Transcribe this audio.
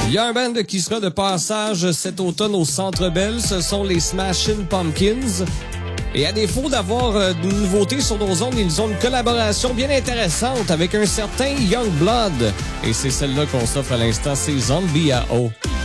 Il y a un band qui sera de passage cet automne au Centre Bell. Ce sont les Smashing Pumpkins. Et à défaut d'avoir de nouveautés sur nos ondes, ils ont une collaboration bien intéressante avec un certain Youngblood. Et c'est celle-là qu'on s'offre à l'instant, c'est Zombie AO.